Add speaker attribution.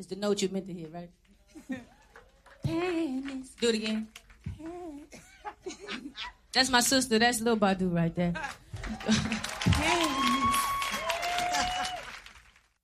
Speaker 1: It's the note you meant to hear, right? Tennis. Do it again. That's my sister. That's Lil Badu right there.